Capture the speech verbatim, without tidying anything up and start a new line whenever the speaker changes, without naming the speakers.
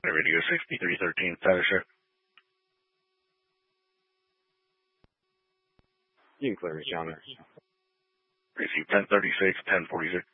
Radio sixty-three thirteen, status check.
You can clear it, John.
Receive ten thirty-six, ten forty-six.